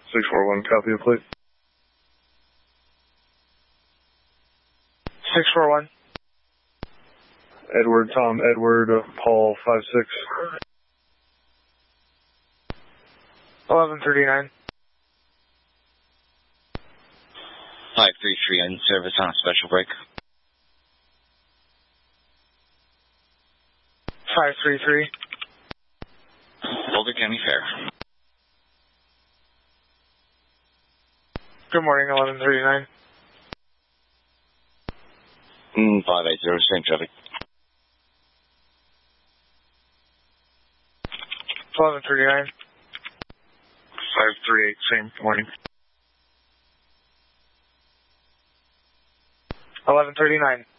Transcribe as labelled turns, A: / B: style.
A: 641, copy the plate.
B: 641.
A: Edward, Tom, Edward, Paul, 56.
B: 1139.
C: 533 in service on a special break.
B: 533.
C: Boulder County Fair.
B: Good morning, 1139.
C: 580, same traffic.
B: 1139.
A: 538, same morning.
B: 1139.